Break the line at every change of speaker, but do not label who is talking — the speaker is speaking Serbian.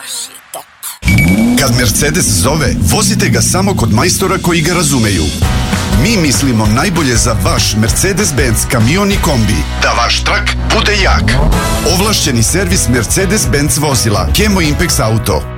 Kad Mercedes zove, vozite ga samo kod majstora koji ga razumeju. Mi mislimo najbolje za vaš Mercedes-Benz kamion i kombi. Da vaš trak bude jak. Ovlašćeni servis Mercedes-Benz vozila Chemo Impex Auto.